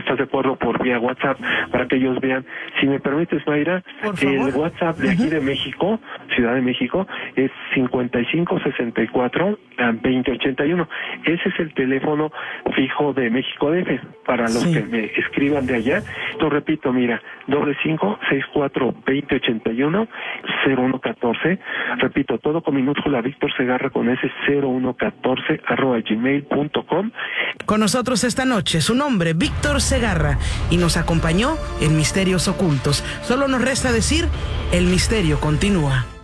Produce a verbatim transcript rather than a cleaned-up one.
¿estás de acuerdo? Por vía WhatsApp, para que ellos vean. Si me permites, Mayra, el WhatsApp de aquí uh-huh. de México, Ciudad de México, es cincuenta y cinco sesenta y cuatro veinte ochenta y uno. Ese es el teléfono fijo de México D F, para los sí. que me escriban de allá. Lo repito, mira, doble cinco seis cuatro veinte ochenta y uno cero uno catorce. Repito, todo con minúscula, Víctor Segarra con ese cero uno catorce arroba gmail punto com. Con nosotros esta noche su nombre, Víctor Segarra, y nos acompañó en Misterios Ocultos. Solo nos resta decir, el misterio continúa.